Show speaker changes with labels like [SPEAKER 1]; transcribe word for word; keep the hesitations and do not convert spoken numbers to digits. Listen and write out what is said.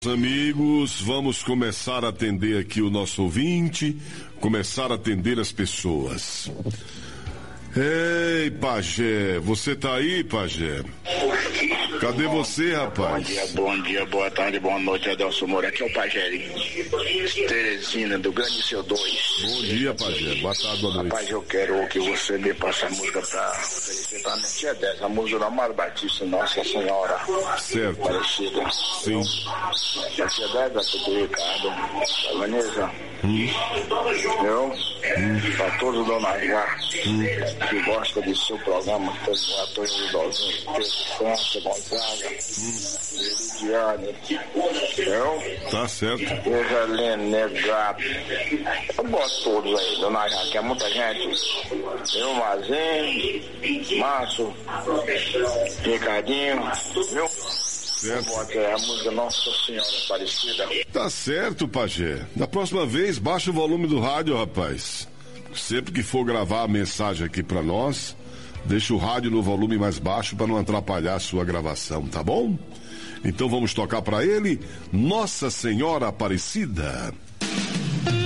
[SPEAKER 1] Amigos, vamos começar a atender aqui o nosso ouvinte, começar a atender as pessoas. Ei, Pajé, você tá aí, Pajé? Cadê você, rapaz?
[SPEAKER 2] Bom dia, bom dia, boa tarde, boa noite, Adelson Moura. Aqui é o Pajé, Teresina, do Grande C O dois.
[SPEAKER 1] Bom dia, Pajé. Boa tarde, boa noite.
[SPEAKER 2] Rapaz, eu quero que você me passe a música pra oferecer pra minha tia dez, a música do Amaro Batista, Nossa Senhora.
[SPEAKER 1] Certo.
[SPEAKER 2] Parecida.
[SPEAKER 1] Sim.
[SPEAKER 2] A tia dez, da Tudo Ricardo, a Vanessa.
[SPEAKER 1] Hum.
[SPEAKER 2] Eu,
[SPEAKER 1] hum.
[SPEAKER 2] pra todos Dona Já, hum. que gosta de seu programa, todos os atores idosos, Pedro França, Gonzaga, Veridiane, eu,
[SPEAKER 1] tá certo.
[SPEAKER 2] Evelyn, Negato, eu boto todos aí, Dona Já, que é muita gente, eu, Mazinho, Márcio, Ricardinho, viu?
[SPEAKER 1] Certo.
[SPEAKER 2] A música Nossa Senhora Aparecida.
[SPEAKER 1] Tá certo, Pajé. Da próxima vez, baixa o volume do rádio, rapaz. Sempre que for gravar a mensagem aqui pra nós, deixa o rádio no volume mais baixo para não atrapalhar a sua gravação, tá bom? Então vamos tocar pra ele Nossa Senhora Aparecida.